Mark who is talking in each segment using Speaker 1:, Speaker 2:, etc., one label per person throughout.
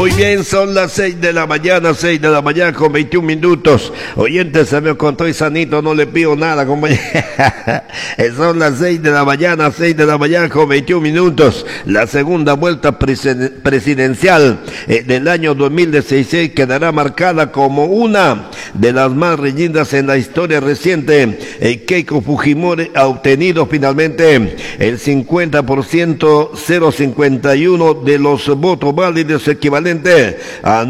Speaker 1: Muy bien, son las 6 de la mañana, 6 de la mañana con 21 minutos. Oyentes, se me contó y sanito, no le pido nada, compañero. Son las 6 de la mañana, 6 de la mañana con 21 minutos. La segunda vuelta presidencial del año 2016 quedará marcada como una de las más reñidas en la historia reciente. Keiko Fujimori ha obtenido finalmente el 50%, 0,51 de los votos válidos, equivalente a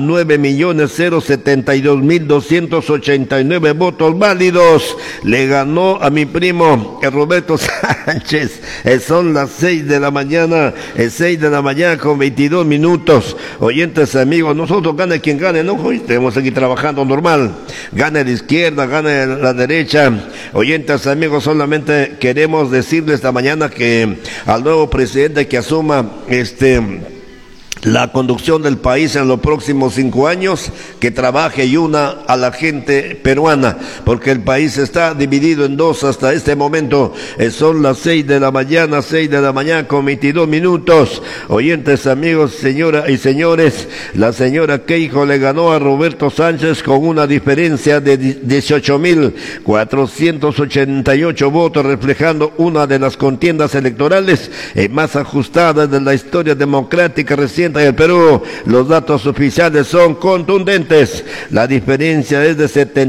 Speaker 1: 9.072.289 votos válidos. Le ganó a mi primo Roberto Sánchez. Son las 6 de la mañana, 6 de la mañana con 22 minutos. Oyentes, amigos, nosotros gane quien gane, ¿no? Hoy tenemos que seguir trabajando normal. Gane la izquierda, gane la derecha. Oyentes, amigos, solamente queremos decirles esta mañana que al nuevo presidente que asuma la conducción del país en los próximos 5 años, que trabaje y una a la gente peruana, porque el país está dividido en dos hasta este momento. Son las 6 de la mañana, 6 de la mañana con 22 minutos. Oyentes, amigos, señoras y señores, la señora Keiko le ganó a Roberto Sánchez con una diferencia de 18.488 votos, reflejando una de las contiendas electorales más ajustadas de la historia democrática reciente del Perú. Los datos oficiales son contundentes. La diferencia es de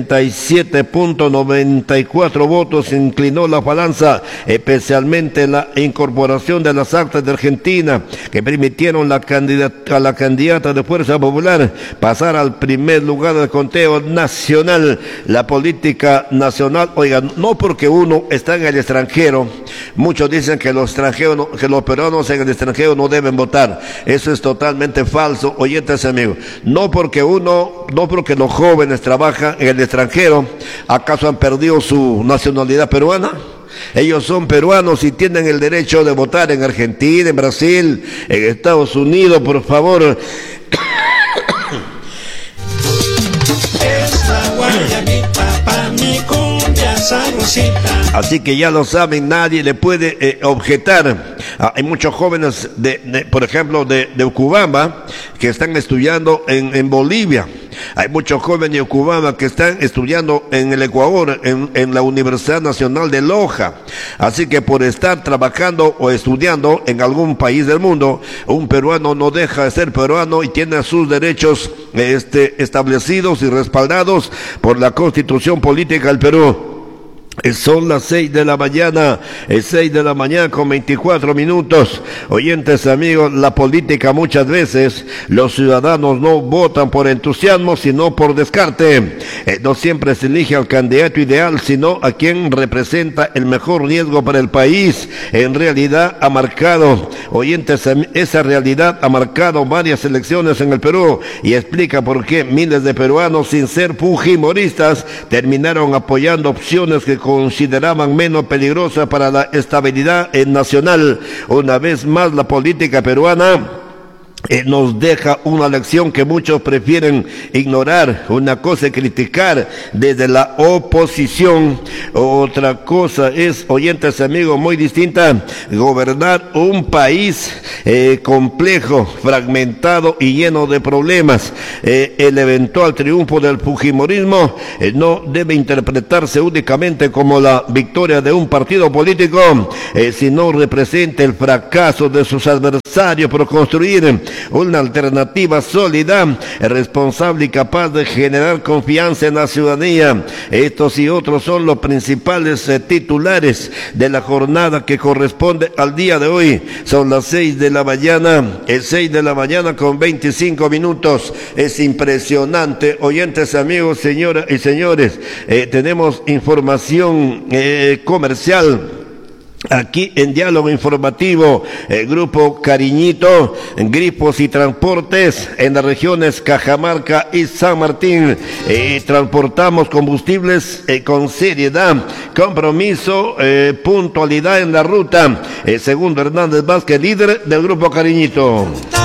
Speaker 1: 77.94 votos. Inclinó la balanza, especialmente la incorporación de las actas de Argentina, que permitieron a la candidata de Fuerza Popular pasar al primer lugar del conteo nacional. La política nacional, oigan, no porque uno está en el extranjero, muchos dicen que los extranjeros, que los peruanos en el extranjero no deben votar. Eso es totalmente falso, oyentes, amigos. No porque los jóvenes trabajan en el extranjero, ¿acaso han perdido su nacionalidad peruana? Ellos son peruanos y tienen el derecho de votar en Argentina, en Brasil, en Estados Unidos, por favor. Así que ya lo saben, nadie le puede objetar. Hay muchos jóvenes, por ejemplo, de Ucubamba, que están estudiando en Bolivia. Hay muchos jóvenes de Ucubamba que están estudiando en el Ecuador, en la Universidad Nacional de Loja. Así que por estar trabajando o estudiando en algún país del mundo, un peruano no deja de ser peruano y tiene sus derechos establecidos y respaldados por la Constitución Política del Perú. Son las 6 de la mañana, 6 de la mañana con 24 minutos. Oyentes, amigos, la política muchas veces, los ciudadanos no votan por entusiasmo, sino por descarte. No siempre se elige al candidato ideal, sino a quien representa el mejor riesgo para el país. En realidad ha marcado, oyentes, esa realidad ha marcado varias elecciones en el Perú y explica por qué miles de peruanos, sin ser fujimoristas, terminaron apoyando opciones que consideraban menos peligrosas para la estabilidad nacional. Una vez más, la política peruana nos deja una lección que muchos prefieren ignorar. Una cosa es criticar desde la oposición, otra cosa es, oyentes, amigos, muy distinta, gobernar un país complejo, fragmentado y lleno de problemas. El eventual triunfo del fujimorismo no debe interpretarse únicamente como la victoria de un partido político, sino representa el fracaso de sus adversarios por construir una alternativa sólida, responsable y capaz de generar confianza en la ciudadanía. Estos y otros son los principales titulares de la jornada que corresponde al día de hoy. Son las 6 de la mañana, 6 de la mañana con 25 minutos. Es impresionante, oyentes, amigos, señoras y señores. Tenemos información comercial aquí en Diálogo Informativo. Grupo Cariñito, Grifos y Transportes en las regiones Cajamarca y San Martín. Transportamos combustibles con seriedad, compromiso, puntualidad en la ruta. Segundo Hernández Vázquez, líder del Grupo Cariñito.